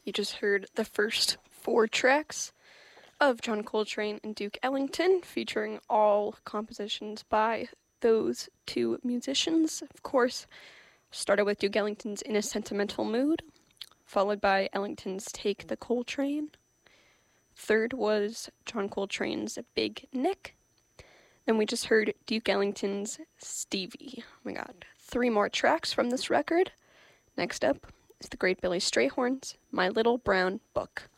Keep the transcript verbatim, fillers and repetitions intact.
You just heard the first four tracks of John Coltrane and Duke Ellington, featuring all compositions by those two musicians. Of course, started with Duke Ellington's In a Sentimental Mood, followed by Ellington's Take the Coltrane. Third was John Coltrane's Big Nick. Then we just heard Duke Ellington's Stevie. Oh my god. Three more tracks from this record. Next up is the great Billy Strayhorn's My Little Brown Book.